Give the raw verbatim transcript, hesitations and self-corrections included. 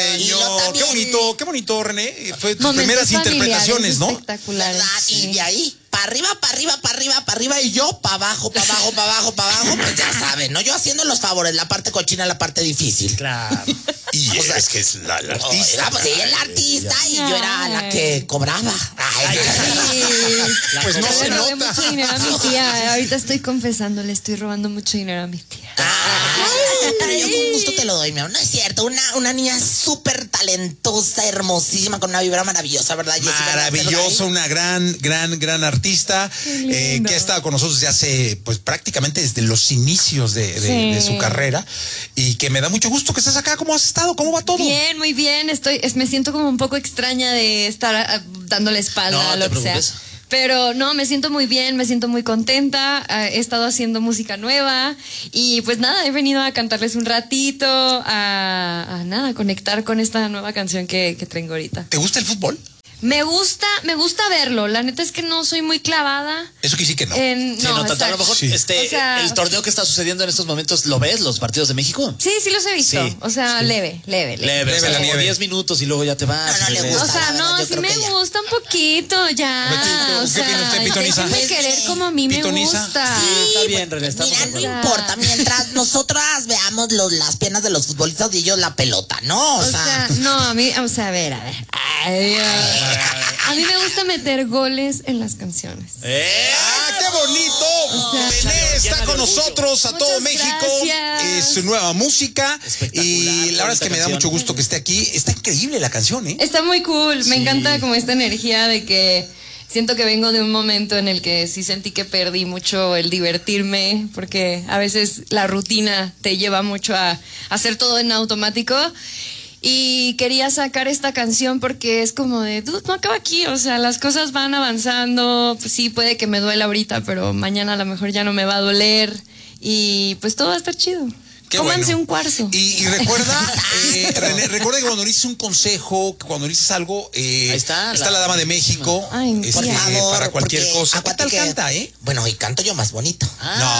señor. Qué bonito, qué bonito, René. Fue tus Momentos primeras interpretaciones, ¿no? Espectaculares. Sí. Sí. Y de ahí, para arriba, para arriba, para arriba, para arriba, y yo para abajo, para abajo, para abajo, para abajo, pues ya saben, ¿no? Yo haciendo los favores, la parte cochina, la parte difícil. Claro. Y o sea, es que es la, la artista. Era, pues ella es la artista y yo era la que cobraba. Ay, Sí. Pues no Le se robé nota. mucho dinero a mi tía. Ahorita estoy confesando, le estoy robando mucho dinero a mi tía. Ay, pero yo con gusto te lo doy, mi amor. No es cierto, una, una niña súper talentosa, hermosísima, con una vibra maravillosa, ¿verdad, Jessica? Maravilloso, una gran, gran, gran artista eh, que ha estado con nosotros desde hace, pues prácticamente desde los inicios de, de, Sí. de su carrera y que me da mucho gusto que estés acá. ¿Cómo has estado? ¿Cómo va todo? Bien, muy bien. Estoy, es, me siento como un poco extraña de estar ah, dándole espalda No, a te lo que sea. preocupes. Pero no, me siento muy bien, me siento muy contenta. ah, He estado haciendo música nueva y pues nada, he venido a cantarles un ratito, a, a nada, a conectar con esta nueva canción que, que tengo ahorita. ¿Te gusta el fútbol? Me gusta, me gusta verlo. La neta es que no soy muy clavada. Eso quiere decir que no. En, Sí, no, no, tanto, a lo exacto. mejor Sí. este, O sea- el torneo que está sucediendo en estos momentos, ¿lo ves? ¿Los partidos de México? Sí, sí los he visto. Sí, o sea, leve, leve, leve. Leve, Leve o sea, la como nieve. diez minutos y luego ya te vas. No, no y le regresas. O gusta. sea, la verdad, no, yo sí creo me que ya. gusta un poquito ya. Betito, O ¿qué sea, opina usted, Pitonisa? déjenme querer como a mí me Pitonisa. gusta. Sí, está bien, René, estamos Mira, de no acuerdo. importa, mientras nosotras veamos los, las piernas de los futbolistas y ellos la pelota, ¿no? O, O sea, sea, no, a mí, o sea, a ver, a ver. Ay, ay. A mí me gusta meter goles en las canciones. ¡Eh! ¡Ah, qué bonito! O sea, René está llena de con orgullo. nosotros a Muchas todo México. gracias. Es su nueva música. Espectacular, Y la verdad es que me da bonita mucho canción. gusto que esté aquí. Está increíble la canción, ¿eh? Está muy cool, me Sí. encanta como esta energía de que siento que vengo de un momento en el que sí sentí que perdí mucho el divertirme, porque a veces la rutina te lleva mucho a, a hacer todo en automático. Y quería sacar esta canción porque es como de, dude, no acaba aquí, o sea, las cosas van avanzando, pues sí, puede que me duela ahorita, pero mañana a lo mejor ya no me va a doler y pues todo va a estar chido. Qué Cómanse bueno. un cuarzo. Y, y recuerda, eh, René, recuerda que cuando dices un consejo, que cuando dices algo, eh, Ahí está, está la- la dama de México, Ay, este, por tía. favor, para cualquier porque cosa. ¿Qué acuérdate tal que- canta, eh? Bueno, y canto yo más bonito. Ah, No,